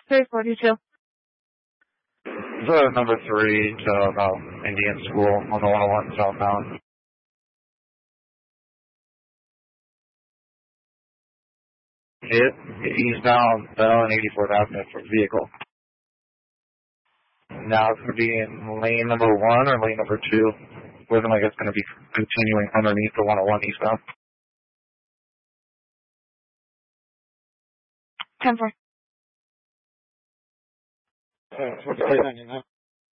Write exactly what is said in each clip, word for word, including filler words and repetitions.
three forty-two. The number three to about Indian School on the one oh one southbound. It eastbound Bell and eighty-fourth Avenue for vehicle. Now it's going to be in lane number one or lane number two. Looking like it's going to be continuing underneath the one oh one eastbound. ten four. twenty-three ninety-nine.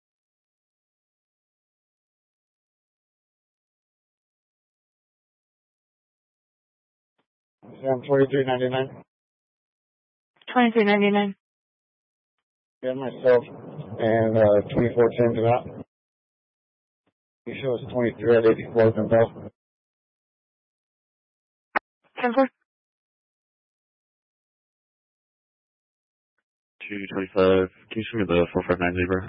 Yeah, twenty-three ninety-nine. twenty-three ninety-nine. Yeah, myself. And uh, twenty-four ten to that. You show us twenty-three at eighty-fourth and Bell. ten four. two twenty-five. Can you show me the four five nine Zebra?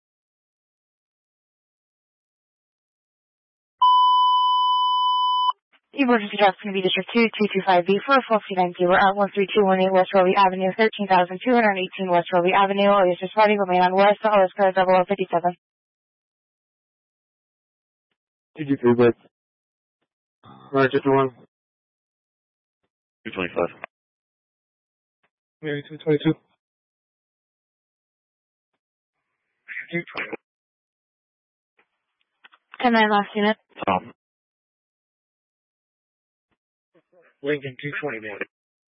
Emergency traffic going to be District two, two two five B, four four nine zero at one three two one eight West Roby Avenue, thirteen thousand two hundred eighteen West Roby Avenue. Alias just running, remain on West, Alias code double oh fifty-seven. Did you feel good? Alright, just one. two twenty-five. Maybe two twenty-two. ten nine last unit. Tom. Lincoln two twenty-one.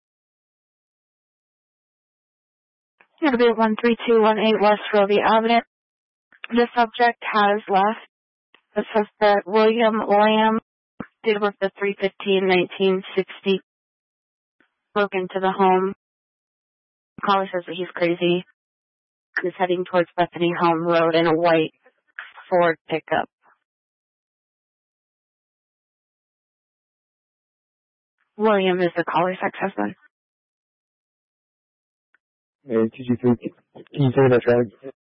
Going to be at one three two one eight West Roby Avenue. The subject has left. The suspect, William Lamb, date of birth the three fifteen nineteen sixty, broke into the home. The caller says that he's crazy and is heading towards Bethany Home Road in a white Ford pickup. William is the caller's ex-husband. Hey, did you think, can you say that, right?